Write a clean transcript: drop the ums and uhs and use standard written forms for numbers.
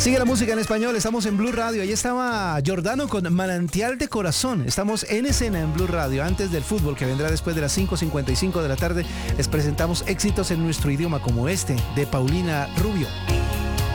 Sigue la música en español, estamos en Blue Radio. Ahí estaba Giordano con Manantial de Corazón. Estamos en escena en Blue Radio. Antes del fútbol, que vendrá después de las 5:55 de la tarde, les presentamos éxitos en nuestro idioma como este de Paulina Rubio.